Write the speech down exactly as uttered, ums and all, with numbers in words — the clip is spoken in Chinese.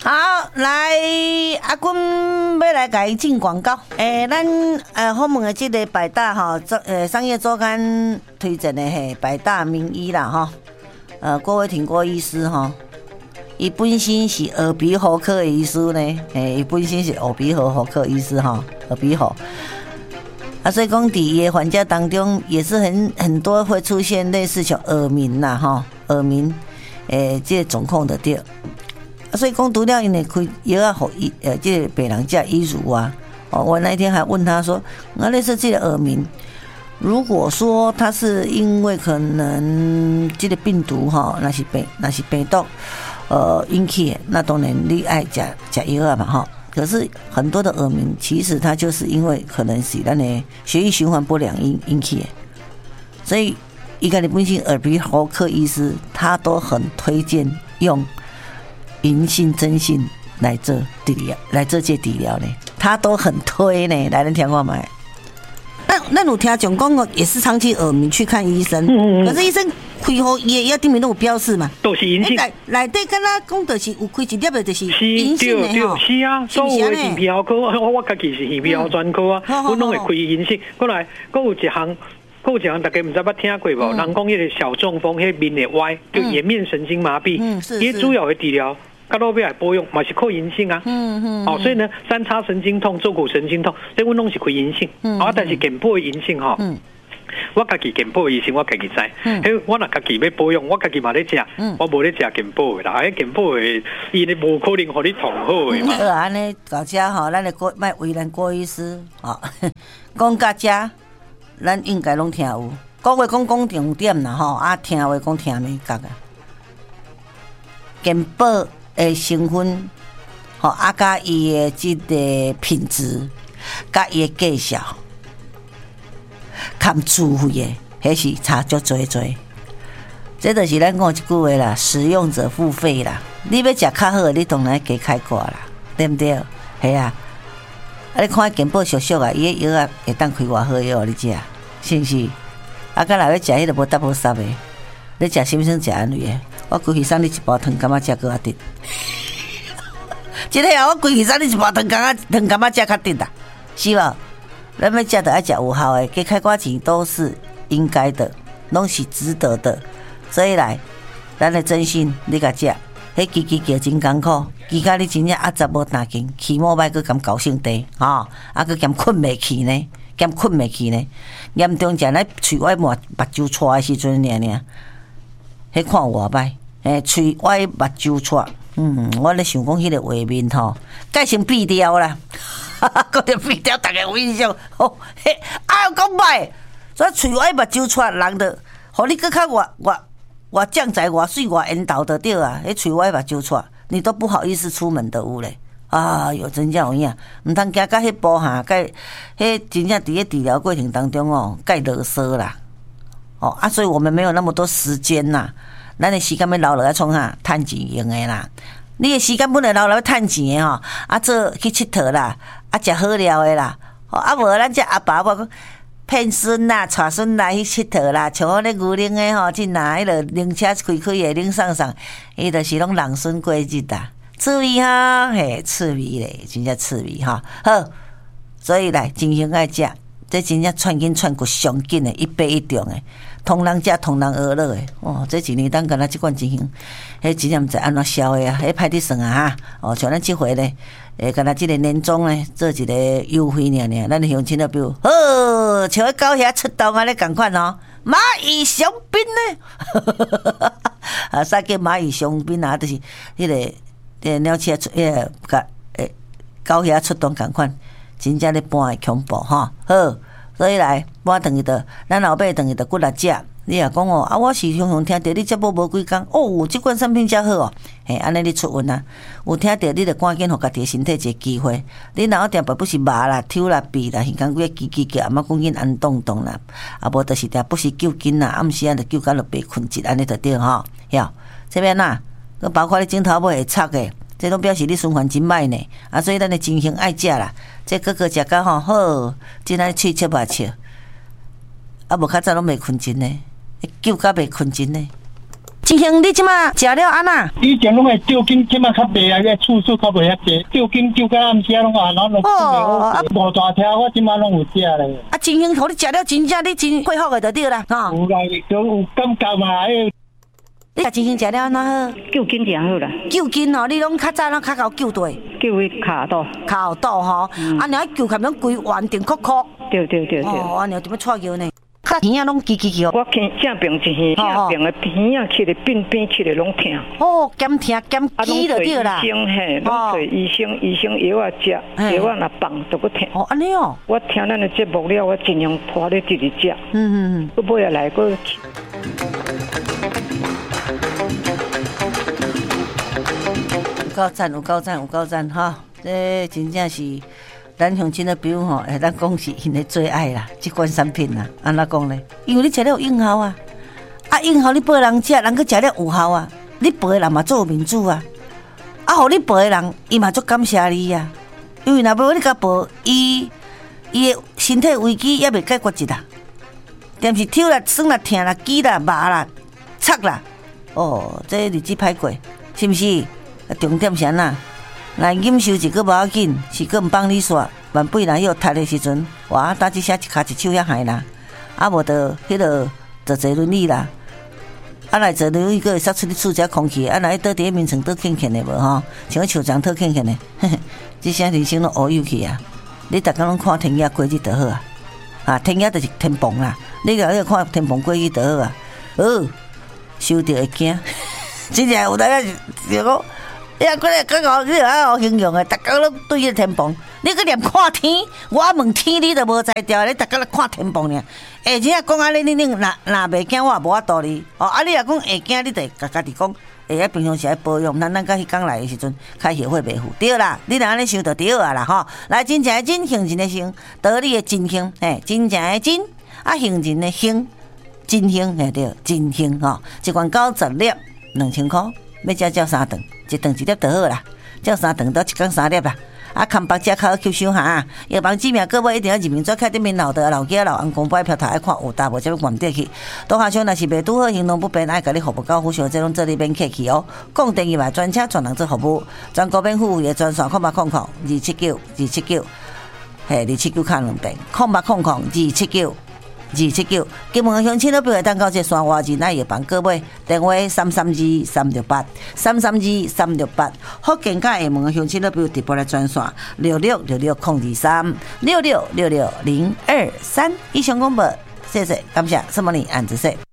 好，来阿君要来甲伊进广告。诶、欸，咱呃后门的这个百大哈，呃商业周刊推荐的嘿，百大名医啦哈，呃郭伟庭郭医师哈，伊本身是耳鼻喉科的医师呢，诶，伊本身是耳鼻喉喉科医师哈，耳鼻喉。啊，所以讲伫伊的患者当中，也是很很多会出现类似像耳鸣啦哈，耳鸣，诶，这个状况的对。所以讲，除了因为开药啊，给医呃，这个病人吃医乳啊。哦，我那一天还问他说，那类似这个耳鸣，如果说他是因为可能这个病毒哈，那是病那是病毒呃引起的，那当然你爱吃吃药啊嘛哈。可是很多的耳鸣，其实它就是因为可能是咱的血液循环不良引引起的，所以一个你本身耳鼻喉科医师，他都很推荐用银杏、真杏来做治疗，来做这治疗呢，他都很推呢。来，咱听看卖。那那有听讲讲也是长期耳鸣去看医生，嗯嗯可是医生开予伊也顶面都有标示嘛， 都是银杏。 内内底敢若讲就是有开一粒的，就是银杏的吼。 是啊，所有的耳鼻喉科，我我家己是耳鼻喉专科啊，我拢会开银杏。过来，搁有一项。还有一项大家唔知捌听过无？人讲迄个小中风，迄面会歪，叫颜面神经麻痹。嗯，是。伊主要的治疗，甲落尾来保养，嘛是靠银杏啊。嗯嗯。哦，所以呢，三叉神经痛、坐骨神经痛，这阮拢是开银杏。嗯。啊，但是健保的银杏吼。嗯。我家己健保的医生，我家己知。嗯。迄我若家己要保养，我家己嘛咧食。嗯。我无咧食健保的啦，迄健保的，伊咧无可能互你痛好的嘛。好， 安尼到遮吼，咱来郭卖为咱郭医师哦，讲到遮。咱应该拢听有，各位讲讲重点啦吼，啊听话讲听没觉啊。健保的成分，吼啊甲伊的即个品质，甲伊的介绍，含智慧的，迄是差足多多。这就是咱讲一句话啦，使用者付费啦。你要食较好的，你当然加开挂啦，对不对？系啊。啊！你看健保俗俗啊，伊个药啊会当开偌好药，你知啊？是毋是？啊，甲若要食迄个无搭无煞的，你食什么生食安尼的？我规气送你一包糖柑仔食搁较甜。真个啊！我规气送你一包糖柑仔糖柑仔食较甜啦，是无？咱要食着爱食有效的，加开寡钱都是应该的，拢是值得的。所以来，咱的真心你甲食。迄支支叫真艰苦，期甲你真正压杂无弹劲，起毛摆佫兼高性低，吼、哦，啊佫兼困袂去呢，兼困袂去呢，严重食来喙歪目目睭出的时阵，尔尔，迄看有偌歹，诶，喙歪目睭出，嗯，我咧想讲迄个画面吼，改成闭掉啦，哈哈，搁着闭掉，大家有印象，吼，嘿，啊讲歹，所以喙歪目睭出，人着，互你佫较活活。我降载我水我引导得到啊！迄嘴歪把揪出，你都不好意思出门的有咧啊！有真正有影，唔通行到迄步哈，该迄真正伫咧治疗过程当中哦，该啰嗦啦哦啊！所以我们没有那么多时间呐，咱的时间要留落来创哈趁钱用的啦。你的时间本来留落来趁钱的吼，啊做去佚佗啦，啊食好料的啦，哦啊无咱这阿爸我讲。骗孙啦，带孙来去佚佗啦，像我咧牛岭诶吼，即拿迄个灵车开开诶，领上上，伊就是拢人孙过日啦，趣味哈，嘿，趣味咧，真正趣味哈。好，所以来真心爱食，这真正串紧串骨上紧诶，一杯一中诶，同人食同人娱乐诶。哦，这一年当敢若即款情形，迄真正毋知安怎消诶啊，迄歹伫算啊哈。哦，像咱即回咧。诶，敢若即个年终咧，做一个优惠尔尔，咱乡亲都比如，好，像迄狗遐出动啊咧，共款哦，蚂蚁雄兵呢，啊，啥叫蚂蚁雄兵啊？就是迄、那个诶鸟车出，迄个甲诶狗遐出动共款，真正咧搬诶恐怖吼。好，所以来搬转去倒，咱后尾转去倒骨力食。你也讲哦，啊，我是常常听到你节目无几工，哦，即款产品遮好哦，嘿，安尼你出运啊，有听到你着赶紧互家己身体一个机会，你若有定不是麻啦、抽啦、鼻啦，耳讲几个叽叽叫，啊，莫讲紧安动动啦，啊，无就是定不是救紧啦，暗时啊着救到落白困一，安尼着对吼，晓这边呐，佮包括你镜头尾会插诶，这拢表示你循环真歹呢，啊，所以咱的真心爱食啦，这个个食甲吼好，真爱喙切吧切，啊，无较早拢袂困真呢。救甲袂困真呢。 金兄，你即马食了安那？ 以前拢会吊筋，即马较袂啊，个次数较袂遐济。吊筋吊到暗时拢啊，然后就哦，无大条，我即马拢有食咧。啊， 金兄，互你食了真正，你真恢复个就对啦，吼。 有啦，就有感觉嘛，迄。 你甲金兄食了安怎好？ 救筋就好啦。 救筋哦，你拢较早拢较够救对。 救迄骹肚。 骹肚吼，啊，然后救含拢规圆定曲曲。 对对对对。 哦，安尼点要错叫呢？较耳啊拢叽叽叫。 我见正病一耳，正病的耳啊，起来变变起来拢痛。 哦，减痛减肌就对啦。 医生嘿，拢找医生，医生药啊食，药啊若放就搁痛。 哦，安尼哦。 我听咱的节目了，我尽量拖咧直直食。嗯嗯嗯。搁尾下来搁。 有够赞，有够赞，有够赞哈！这真正是咱乡亲的朋友吼，会当讲是因的最爱啦，这款产品啦，安怎讲呢？因为你食了有用效啊，啊用效你陪人食，人去食了有效啊，你陪人嘛做面子啊，啊，互你陪的人，伊嘛足感谢你啊，因为若无你甲陪，伊伊的身体危机也未解决一啦，但是抽啦、酸啦、痛啦、挤啦、麻啦、擦啦，哦，这日子歹过，是毋是？重点是安那，来忍受一个无要紧，是个毋帮你煞。万八若有踢的时阵，哇，打一下一骹一手遐害啦，啊无得迄个坐坐轮椅啦，啊来坐轮椅个会杀出你厝遮空气，啊来倒伫面床倒轻轻的无吼，像树桩倒轻轻的，这些人生拢乌有去啊！你逐工拢看天野过日就好啊，啊天野就是天棚啦，你若要看天棚过日就好啊，哦，收着会惊，真正有当个就讲。你啊，过来刚好你啊好形容诶，逐工拢对迄天棚，你去念看天，我问天你都无才调，你逐工咧看天棚尔。哎，真正讲安尼，你你若若袂惊，我也无法度你。哦，啊，你若讲会惊，你得家家己讲，会啊，平常时爱保养，咱咱甲迄工来诶时阵，较协会袂付。对啦，你若安尼想就对啊啦吼。来，真正诶真，行真诶行，道理诶真行，嘿，真正诶真，啊，行真诶行，真行嘿对，真行吼，一罐九十粒，两千箍，要食照三顿。一顿一粒就好啦，照三顿到一天三粒啦。啊，看白只较好吸收哈。药房指名各位一定要入面做开顶面老的老家老安公摆票头爱看有大无才要关得去。多下箱若是袂拄好行动不便，爱甲你服务到付小这种这里免客气哦。讲电话专车专人做服务，全国免付费的专线空八空空二七九二七九，嘿二七九卡两遍空八空空二七九。二七九，金门乡亲都不会当到这山外人，那也帮各位电话三三二三六八三三二三六八，福建甲厦门乡亲都不要直播来转线六六六六空二三六六六六零二三。以上广播，谢谢，感谢什么你按子说。